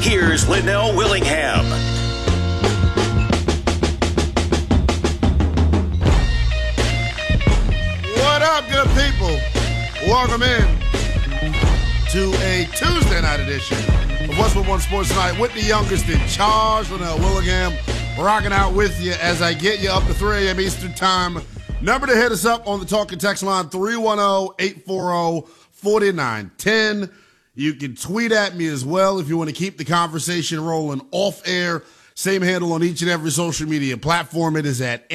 Here's Linnell Willingham. What up, good people? Welcome in to a Tuesday night edition of Westwood One Sports Night with the youngest in charge, Linnell Willingham, rocking out with you as I get you up to 3 a.m. Eastern Time. Number to hit us up on the talking text line, 310-840-4910. You can tweet at me as well if you want to keep the conversation rolling off air. Same handle on each and every social media platform. It is at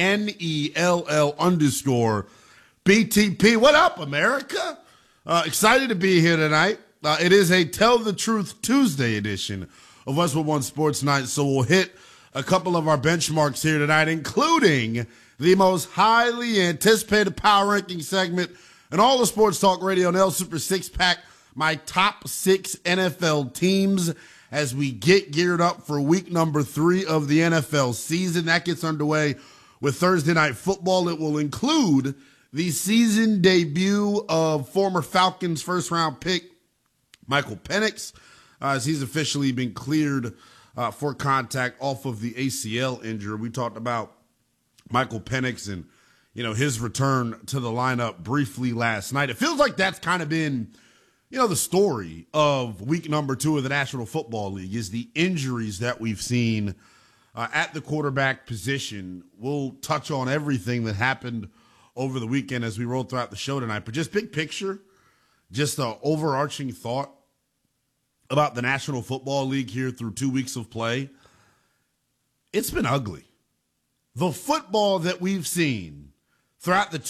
NELL_BTP. What up, America? Excited to be here tonight. It is a Tell the Truth Tuesday edition of Westwood One Sports Night, so we'll hit a couple of our benchmarks here tonight, including the most highly anticipated power ranking segment in all of sports talk radio, NL Super Six Pack, my top 6 NFL teams as we get geared up for week number 3 of the NFL season. That gets underway with Thursday Night Football. It will include the season debut of former Falcons first-round pick Michael Penix, as he's officially been cleared for contact off of the ACL injury. We talked about Michael Penix and, his return to the lineup briefly last night. It feels like that's kind of been, the story of week number 2 of the National Football League is the injuries that we've seen at the quarterback position. We'll touch on everything that happened over the weekend as we roll throughout the show tonight. But just big picture, just an overarching thought about the National Football League here through 2 weeks of play. It's been ugly. The football that we've seen throughout the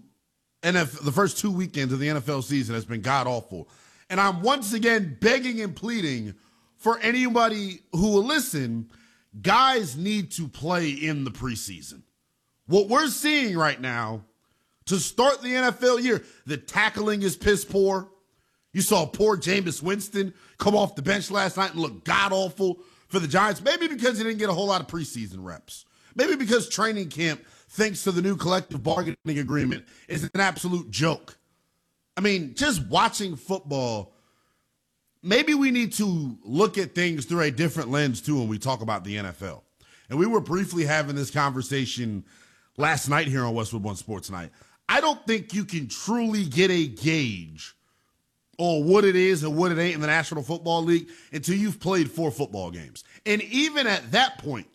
first 2 weekends of the NFL season has been god-awful. And I'm once again begging and pleading for anybody who will listen, guys need to play in the preseason. What we're seeing right now to start the NFL year, the tackling is piss poor. You saw poor Jameis Winston come off the bench last night and look god-awful for the Giants, maybe because he didn't get a whole lot of preseason reps. Maybe because training camp, thanks to the new collective bargaining agreement, is an absolute joke. I mean, just watching football, maybe we need to look at things through a different lens, too, when we talk about the NFL. And we were briefly having this conversation last night here on Westwood One Sports Night. I don't think you can truly get a gauge on what it is and what it ain't in the National Football League until you've played 4 football games. And even at that point,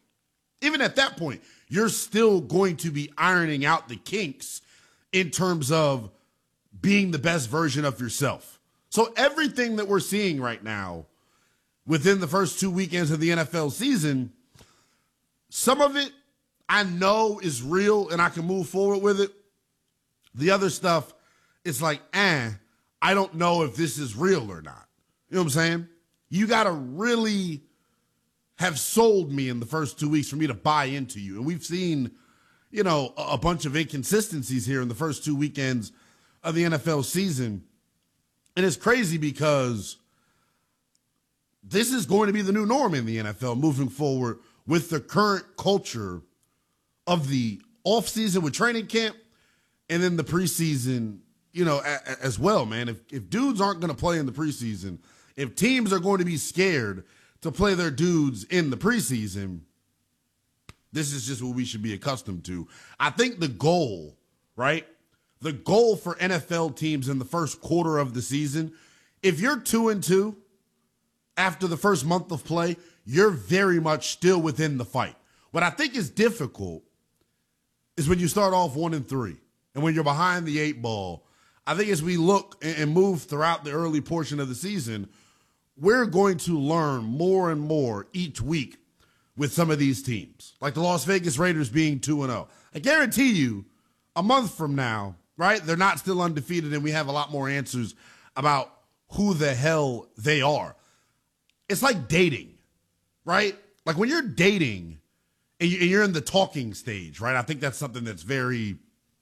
you're still going to be ironing out the kinks in terms of being the best version of yourself. So everything that we're seeing right now within the first 2 weekends of the NFL season, some of it I know is real and I can move forward with it. The other stuff, it's like, I don't know if this is real or not. You know what I'm saying? You got to really have sold me in the first 2 weeks for me to buy into you. And we've seen, a bunch of inconsistencies here in the first 2 weekends of the NFL season. And it's crazy because this is going to be the new norm in the NFL moving forward with the current culture of the offseason with training camp and then the preseason, as well, man. If dudes aren't going to play in the preseason, if teams are going to be scared to play their dudes in the preseason, this is just what we should be accustomed to. I think the goal, right? The goal for NFL teams in the first quarter of the season, if you're 2-2 after the first month of play, you're very much still within the fight. What I think is difficult is when you start off 1-3 and when you're behind the 8 ball. I think as we look and move throughout the early portion of the season, we're going to learn more and more each week with some of these teams, like the Las Vegas Raiders being 2-0. I guarantee you a month from now, right, they're not still undefeated and we have a lot more answers about who the hell they are. It's like dating, right? Like when you're dating and you're in the talking stage, right? I think that's something that's very,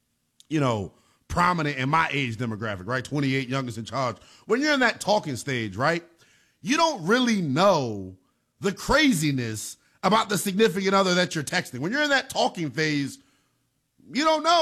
prominent in my age demographic, right? 28, youngest in charge. When you're in that talking stage, right, you don't really know the craziness about the significant other that you're texting. When you're in that talking phase, you don't know.